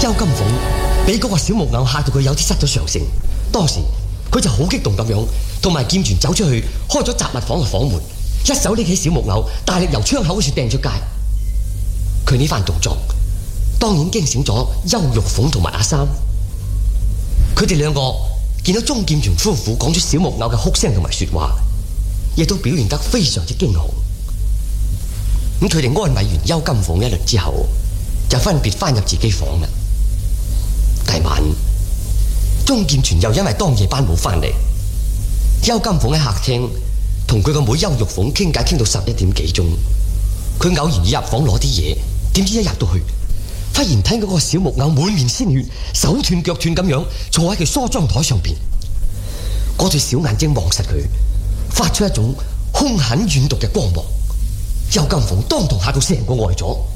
邱金鳳俾嗰個小木偶嚇到佢有啲失咗常性，當時佢就好激動咁樣，同埋劍傳走出去開咗雜物房嘅房門，一手拎起小木偶，大力由窗口嗰處掟出街。佢呢番動作當然驚醒咗邱玉鳳同埋阿三，佢哋兩個見到鍾劍傳夫婦講出小木偶嘅哭聲同埋說話，亦都表現得非常之驚恐。咁佢哋安慰完邱金鳳一輪之後，就分別翻入自己房啦。第晚，鍾劍傳又因為當夜班冇翻嚟，邱金鳳喺客廳同佢個妹邱玉鳳傾偈，傾到11點幾鐘。佢偶然要入房攞啲嘢，點知一入到去，忽然睇嗰個小木偶滿面鮮血，手斷腳斷咁樣坐喺佢梳妝台上邊，嗰對小眼睛望實佢，發出一種兇狠怨毒嘅光芒。邱金鳳當堂嚇到成個呆咗。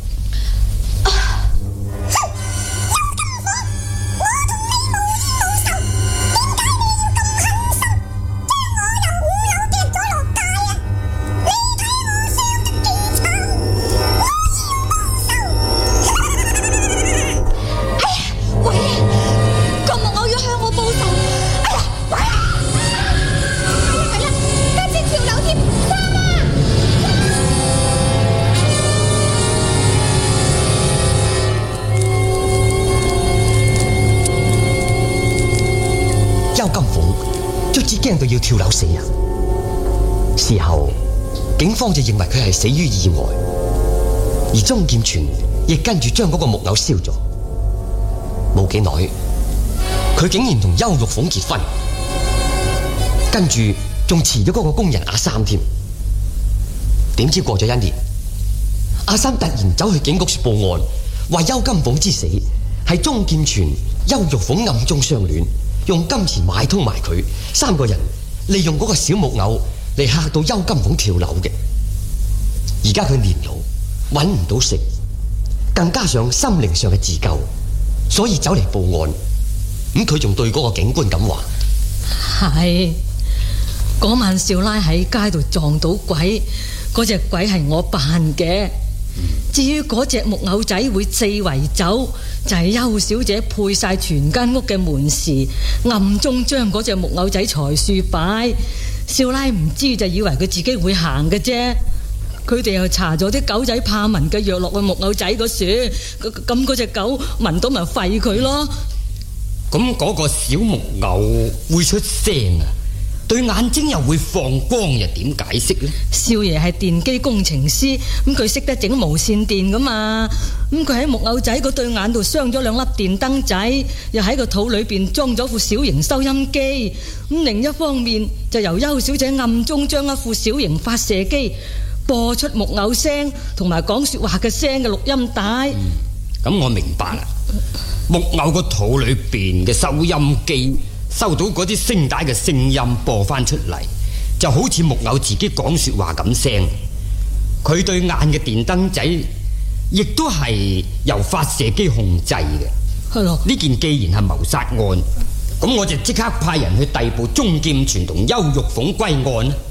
驚到要跳樓死啊！事後警方就認為佢係死於意外，而鍾劍傳亦跟住將嗰個木偶燒咗。冇幾耐，佢竟然同邱玉鳳結婚，跟住仲辭咗嗰個工人阿三添。點知過咗1年，阿三突然走去警局報案，話邱金鳳之死係鍾劍傳、邱玉鳳暗中相戀，用金錢買通埋佢，3個人利用嗰個小木偶嚟嚇到邱金鳳跳樓嘅。而家佢年老，揾唔到食，更加上心靈上嘅自救，所以走嚟報案。咁佢仲對嗰個警官咁話： 係嗰晚少奶喺街度撞到鬼，嗰隻鬼係我扮嘅。至於嗰隻木偶仔會四圍走，就係邱小姐配晒全間屋嘅門匙，暗中將嗰隻木偶仔裁樹擺。少奶唔知就以為佢自己會行嘅啫。佢哋又搽咗啲狗仔怕聞嘅藥落去木偶仔嗰處，咁嗰隻狗聞到咪吠佢咯。 咁嗰個小木偶會出聲啊，對眼睛又會放光，又點解釋呢？ 少爺係電機工程師，咁佢識得整無線電噶嘛。咁佢喺木偶仔嗰對眼度鑲咗2粒電燈仔，又喺個肚裏邊裝咗副小型收音機。咁另一方面就由邱小姐暗中將一副小型發射機播出木偶聲同埋講說話嘅聲嘅錄音帶。 咁我明白啦。木偶個肚裏邊嘅收音機收到嗰啲聲帶嘅聲音播翻出嚟，就好似木偶自己講說話咁聲。佢對眼嘅電燈仔亦都係由發射機控制嘅。 係咯。 呢件既然係謀殺案，咁我就即刻派人去逮捕鍾劍傳同邱玉鳳歸案。